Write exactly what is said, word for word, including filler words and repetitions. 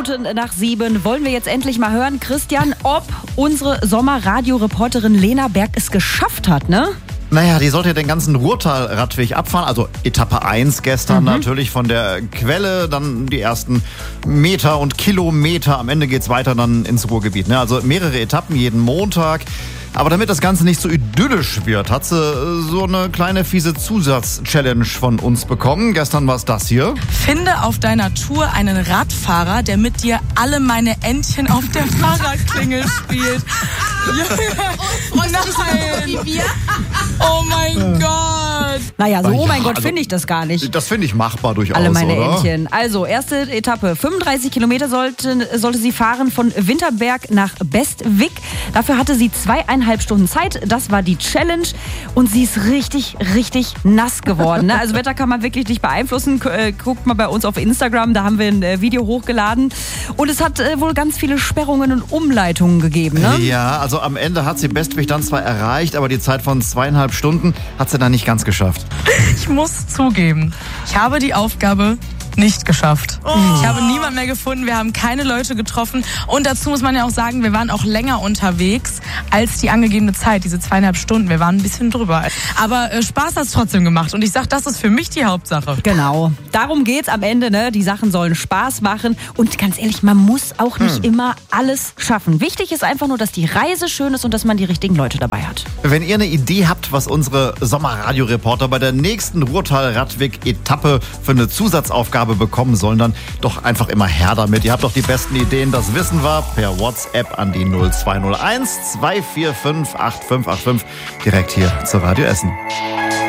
Minuten nach sieben wollen wir jetzt endlich mal hören, Christian, ob unsere Sommerradioreporterin Lena Berg es geschafft hat, ne? Naja, die sollte den ganzen Ruhrtal-Radweg abfahren, also Etappe eins gestern mhm. natürlich von der Quelle, dann die ersten Meter und Kilometer, am Ende geht's weiter dann ins Ruhrgebiet, ne? Also mehrere Etappen jeden Montag. Aber damit das Ganze nicht so idyllisch wird, hat sie so eine kleine fiese Zusatz-Challenge von uns bekommen. Gestern war es das hier. Finde auf deiner Tour einen Radfahrer, der mit dir alle meine Entchen auf der Fahrradklingel spielt. Und freust du dich so wie wir? Oh mein Gott. Naja, so, Na ja, oh mein Gott, also, finde ich das gar nicht. Das finde ich machbar durchaus, Alle meine oder? Entchen. Also, erste Etappe. fünfunddreißig Kilometer sollte, sollte sie fahren von Winterberg nach Bestwig. Dafür hatte sie zweieinhalb Stunden Zeit. Das war die Challenge. Und sie ist richtig, richtig nass geworden. Ne? Also, Wetter kann man wirklich nicht beeinflussen. Guckt mal bei uns auf Instagram. Da haben wir ein Video hochgeladen. Und es hat wohl ganz viele Sperrungen und Umleitungen gegeben. Ne? Ja, also am Ende hat sie Bestwig dann zwar erreicht, aber die Zeit von zweieinhalb Stunden hat sie dann nicht ganz geschafft. Ich muss zugeben, ich habe die Aufgabe nicht geschafft. Oh. Ich habe niemanden mehr gefunden, wir haben keine Leute getroffen und dazu muss man ja auch sagen, wir waren auch länger unterwegs als die angegebene Zeit, diese zweieinhalb Stunden. Wir waren ein bisschen drüber. Aber äh, Spaß hat es trotzdem gemacht und ich sag, das ist für mich die Hauptsache. Genau. Darum geht's am Ende, ne? Die Sachen sollen Spaß machen und ganz ehrlich, man muss auch nicht hm. immer alles schaffen. Wichtig ist einfach nur, dass die Reise schön ist und dass man die richtigen Leute dabei hat. Wenn ihr eine Idee habt, was unsere Sommerradioreporter bei der nächsten Ruhrtal-Radweg-Etappe für eine Zusatzaufgabe bekommen sollen, dann doch einfach immer her damit. Ihr habt doch die besten Ideen, das wissen wir, per WhatsApp an die null zwei null eins zwei vier fünf acht fünf acht fünf direkt hier zu Radio Essen.